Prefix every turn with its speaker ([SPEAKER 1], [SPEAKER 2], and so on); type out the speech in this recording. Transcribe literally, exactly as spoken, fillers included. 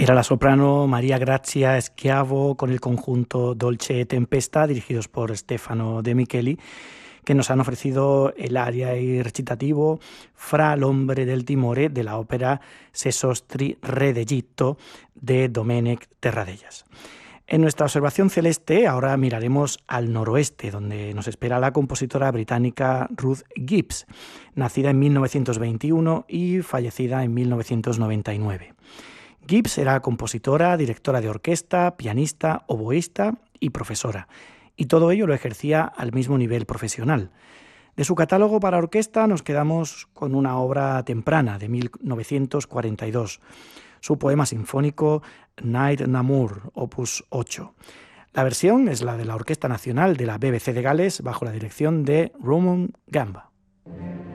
[SPEAKER 1] Era la soprano María Grazia Schiavo con el conjunto Dolce e Tempesta, dirigidos por Stefano De Micheli, que nos han ofrecido el aria y recitativo Fra l'ombre del timore de la ópera Sesostri Re d'Egitto de Domènec Terradellas. En nuestra observación celeste ahora miraremos al noroeste, donde nos espera la compositora británica Ruth Gibbs, nacida en mil novecientos veintiuno y fallecida en mil novecientos noventa y nueve. Gibbs era compositora, directora de orquesta, pianista, oboísta y profesora, y todo ello lo ejercía al mismo nivel profesional. De su catálogo para orquesta nos quedamos con una obra temprana de mil novecientos cuarenta y dos, su poema sinfónico Night Namur, opus ocho. La versión es la de la Orquesta Nacional de la B B C de Gales bajo la dirección de Roman Gamba.